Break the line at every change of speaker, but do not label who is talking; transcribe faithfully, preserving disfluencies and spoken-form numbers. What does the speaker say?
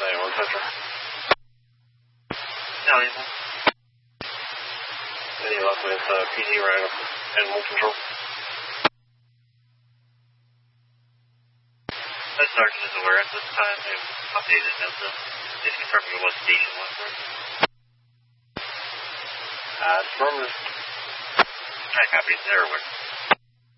ninety-one Central.
ninety-one.
Any luck with uh, P D right up animal control?
The sergeant is aware at this time. They've updated NOSA. Just confirming what station was for.
Uh, affirmative.
I copy. They're aware.